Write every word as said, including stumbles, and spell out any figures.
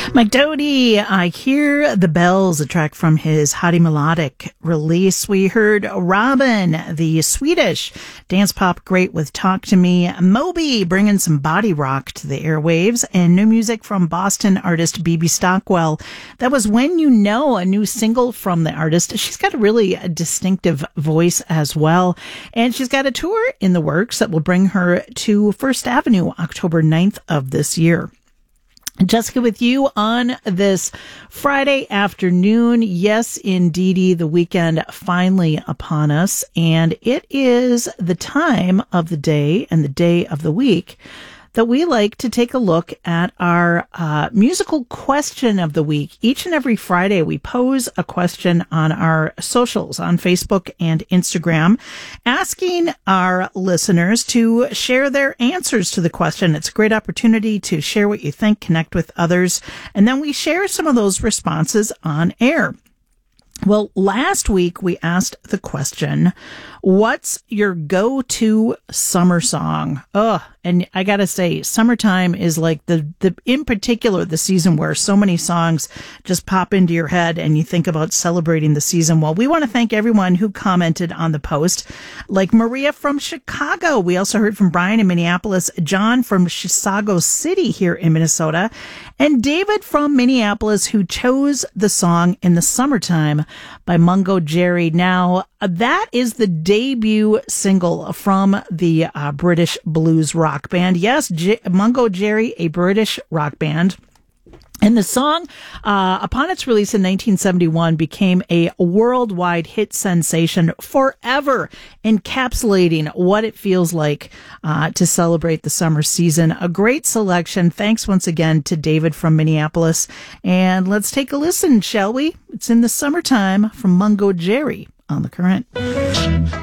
Mike Doughty, I Hear the Bells, a track from his Hottie Melodic release. We heard Robin, the Swedish dance pop great with Talk to Me. Moby bringing some body rock to the airwaves, and new music from Boston artist B B Stockwell. That was When You Know, a new single from the artist. She's got a really distinctive voice as well, and she's got a tour in the works that will bring her to First Avenue October ninth of this year. Jessica with you on this Friday afternoon. Yes, indeedy, the weekend finally upon us, and it is the time of the day and the day of the week that we like to take a look at our uh, musical question of the week. Each and every Friday, we pose a question on our socials, on Facebook and Instagram, asking our listeners to share their answers to the question. It's a great opportunity to share what you think, connect with others, and then we share some of those responses on air. Well, last week we asked the question, what's your go-to summer song? Ugh, and I gotta say, summertime is like the, the, in particular, the season where so many songs just pop into your head and you think about celebrating the season. Well, we want to thank everyone who commented on the post, like Maria from Chicago. We also heard from Brian in Minneapolis, John from Chisago City here in Minnesota, and David from Minneapolis, who chose the song In the Summertime by Mungo Jerry. Now, that is the debut single from the uh, British blues rock band. Yes, J- Mungo Jerry, a British rock band. And the song, uh, upon its release in nineteen seventy-one, became a worldwide hit sensation, forever encapsulating what it feels like uh, to celebrate the summer season. A great selection. Thanks once again to David from Minneapolis. And let's take a listen, shall we? It's In the Summertime from Mungo Jerry on The Current.